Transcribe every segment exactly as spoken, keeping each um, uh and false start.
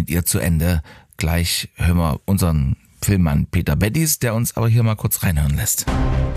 mit ihr zu Ende. Gleich hören wir unseren Filmmann Peter Beddies, der uns aber hier mal kurz reinhören lässt.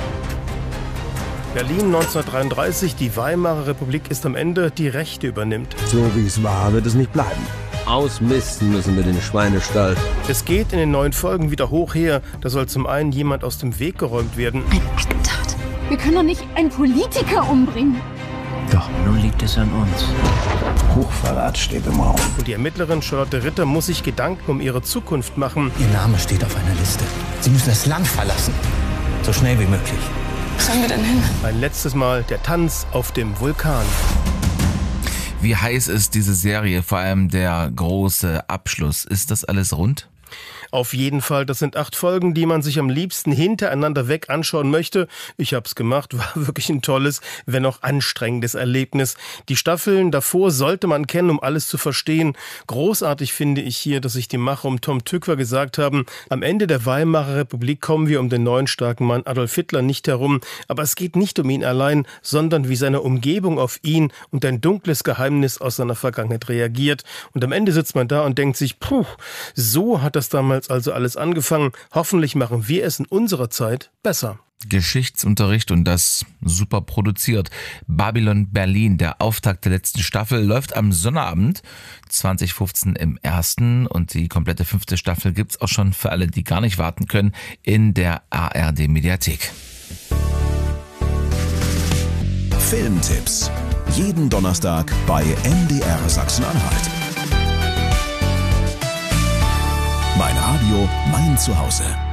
Berlin neunzehnhundertdreiunddreißig, die Weimarer Republik ist am Ende, die Rechte übernimmt. So wie es war, wird es nicht bleiben. Ausmisten müssen wir den Schweinestall. Es geht in den neuen Folgen wieder hoch her. Da soll zum einen jemand aus dem Weg geräumt werden. Ein Attentat. Wir können doch nicht einen Politiker umbringen. Doch, nun liegt es an uns. Hochverrat steht im Raum. Und die Ermittlerin Charlotte Ritter muss sich Gedanken um ihre Zukunft machen. Ihr Name steht auf einer Liste. Sie müssen das Land verlassen. So schnell wie möglich. Wo sollen wir denn hin? Ein letztes Mal der Tanz auf dem Vulkan. Wie heiß ist diese Serie, vor allem der große Abschluss? Ist das alles rund? Auf jeden Fall, das sind acht Folgen, die man sich am liebsten hintereinander weg anschauen möchte. Ich hab's gemacht, war wirklich ein tolles, wenn auch anstrengendes Erlebnis. Die Staffeln davor sollte man kennen, um alles zu verstehen. Großartig finde ich hier, dass sich die Macher um Tom Tykwer gesagt haben, am Ende der Weimarer Republik kommen wir um den neuen starken Mann Adolf Hitler nicht herum. Aber es geht nicht um ihn allein, sondern wie seine Umgebung auf ihn und ein dunkles Geheimnis aus seiner Vergangenheit reagiert. Und am Ende sitzt man da und denkt sich, puh, so hat das damals also alles angefangen. Hoffentlich machen wir es in unserer Zeit besser. Geschichtsunterricht und das super produziert. Babylon Berlin, der Auftakt der letzten Staffel, läuft am Sonnabend zwanzig fünfzehn im ersten und die komplette fünfte Staffel gibt's auch schon für alle, die gar nicht warten können, in der A R D Mediathek. Filmtipps. Jeden Donnerstag bei M D R Sachsen-Anhalt. Mein Radio, mein Zuhause.